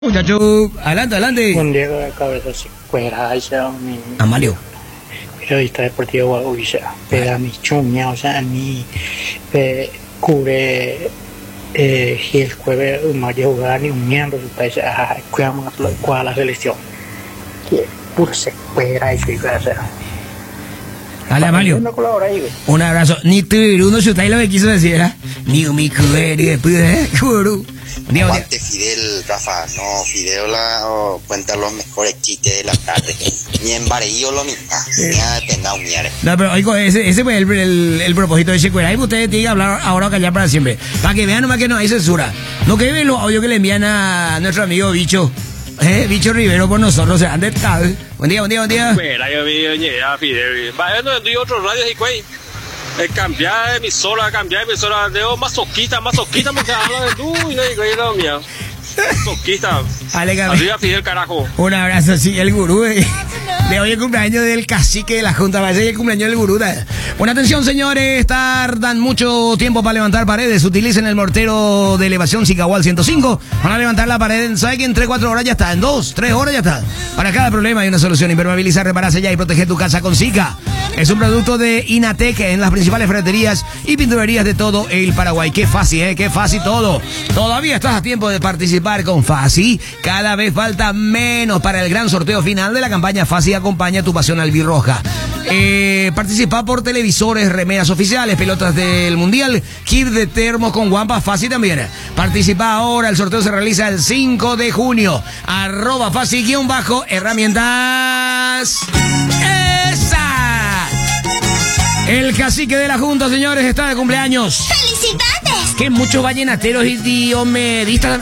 Muchacho, adelante, adelante. Un Diego de cabeza se cuera esa mi Amalio. periodista deportivo Guavilla, pero mi chumia, o sea, mi cubre el jueves no llega ni un miembro de su país a cuidamos a la selección. Que puro se cuera eso y hacer. Dale, Amalio. Un abrazo. Ni tú, uno chuta y lo que quiso decir, ¿eh? Ni mi cubero, cubero. Aguante Fidel, Rafa, no, Fidel cuenta los mejores chistes de la tarde. Ni en Bareillo lo mismo, ni a depender un miare. No, pero oigo, ese fue el propósito de Checuera. Ahí ustedes tienen que hablar ahora o callar para siempre. Para que vean nomás que no hay censura. No que ven los audios que le envían a nuestro amigo Bicho. Bicho Rivero por nosotros, se han de tal. Buen día, buen día, buen día. Espera, yo vi a Fidel. Va, no estoy otros radios y güey. Cambiar de emisora, de masoquista, porque habla de tú y no hay que ir a mía. Masoquista. Arriba Fidel, carajo. Un abrazo, sí, el gurú. De hoy el cumpleaños del cacique de la Junta, parece el cumpleaños del gurú. Buena atención, señores, tardan mucho tiempo para levantar paredes. Utilicen el mortero de elevación Sicahual 105 para levantar la pared. ¿Sabe que en 3-4 horas ya está? En 2-3 horas ya está. Para cada problema hay una solución. Impermeabilizar, reparar, sellar y proteger tu casa con Sica. Es un producto de Inatec en las principales ferreterías y pinturerías de todo el Paraguay. Qué fácil, qué fácil todo. Todavía estás a tiempo de participar con Fácil. Cada vez falta menos para el gran sorteo final de la campaña Fácil acompaña tu pasión albirroja. Participa por televisores, remeras oficiales, pelotas del mundial, kit de termos con guampas Fácil también. Participa ahora, el sorteo se realiza el 5 de junio. @Fácil_herramientas. ¡Esa! El cacique de la Junta, señores, está de cumpleaños. ¡Felicidades! Que muchos vallenateros y diomeristas